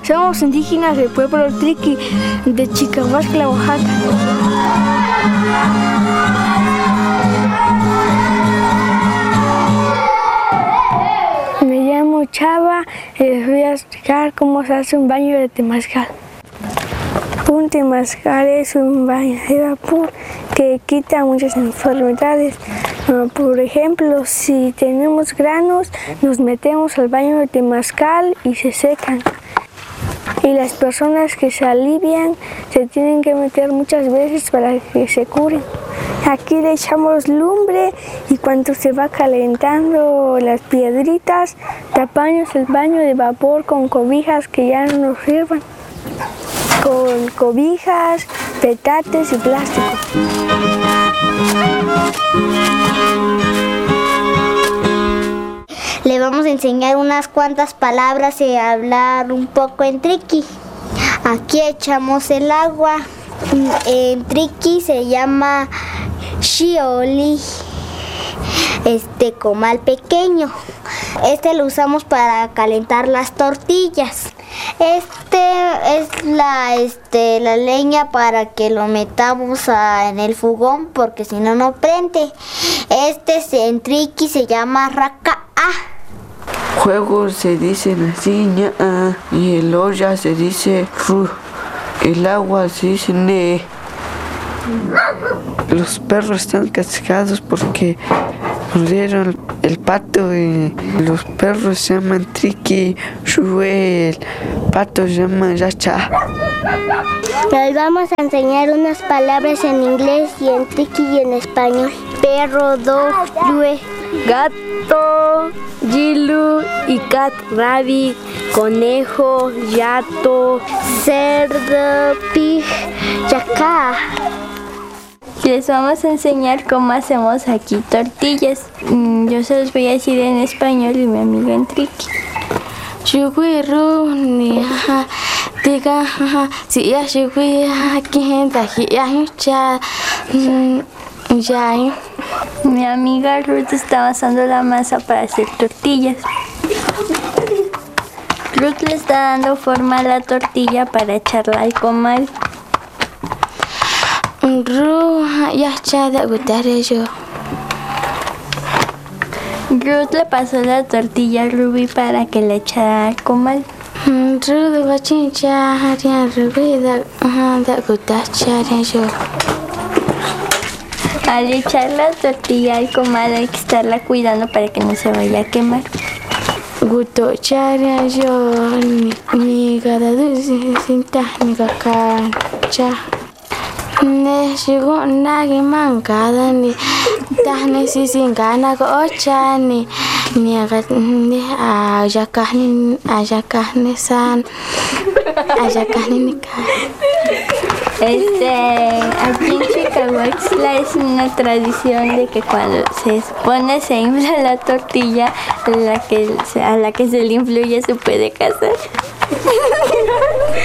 Somos indígenas del pueblo Triqui de Chicahuascla, Oaxaca. Me llamo Chava y les voy a explicar cómo se hace un baño de temazcal. Un temazcal es un baño de vapor que quita muchas enfermedades. Por ejemplo, si tenemos granos, nos metemos al baño de temazcal y se secan. Y las personas que se alivian se tienen que meter muchas veces para que se curen. Aquí le echamos lumbre y cuando se va calentando las piedritas, tapamos el baño de vapor con cobijas que ya no nos sirvan. Con cobijas, petates y plástico. Le vamos a enseñar unas cuantas palabras y hablar un poco en triqui. Aquí echamos el agua. En triqui se llama xioli, comal pequeño. Lo usamos para calentar las tortillas. Es la leña para que lo metamos en el fogón porque si no, no prende. En triqui se llama raca'a. Juego se dice así, y el olla se dice ru, el agua se dice ne. Los perros están castigados porque murieron el pato y los perros se llaman triqui, shue, el pato se llama yacha. Les vamos a enseñar unas palabras en inglés y en triqui y en español. Perro, dog, yue. Gato, gilu y cat, rabbit, conejo, yato, cerdo, pig, yaca. Les vamos a enseñar cómo hacemos aquí tortillas. Yo se los voy a decir en español y mi amiga en triqui. Mi amiga Ruth está amasando la masa para hacer tortillas. Ruth le está dando forma a la tortilla para echarla al comal. Ruth le pasó la tortilla a Ruby para que la echara al comal. Al echar la tortilla al comal hay que estarla cuidando para que no se vaya a quemar. Aquí en Chicahuaxtla es una tradición de que cuando se infla la tortilla, a la que se le influye se puede casar.